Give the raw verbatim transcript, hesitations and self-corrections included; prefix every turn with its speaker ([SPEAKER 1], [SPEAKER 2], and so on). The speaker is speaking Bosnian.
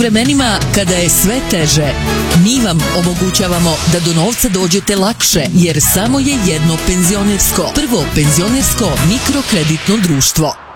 [SPEAKER 1] vremenima kada je sve teže, mi vam omogućavamo da do novca dođete lakše, jer samo je jedno penzionersko. Prvo penzionersko mikrokreditno društvo.